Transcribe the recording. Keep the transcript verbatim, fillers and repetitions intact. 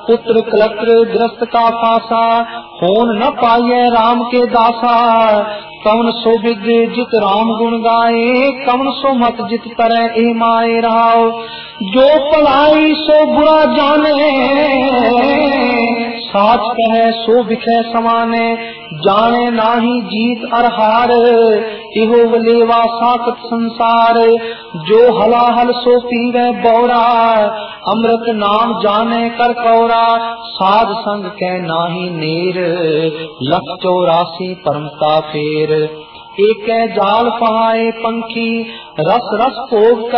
पुत्र कलत्र ग्रस्त का फासा, होन न पाइए राम के दासा। कवन सो विद्य जित राम गुण गाए, कवन सो मत जित तरह ए माए रहाओ। जो पलाई सो बुरा जाने, साच कहे सो बिखे समाने। जाने नाही जीत अर हार, इहो वलेवा साकत संसार। जो हलाहल सो पीवे बौरा, अमृत नाम जाने कर कौरा। साध संग के नाही नेर, लख चौरासी परमता फेर। एक जाल पहाए पंखी, रस रस भोग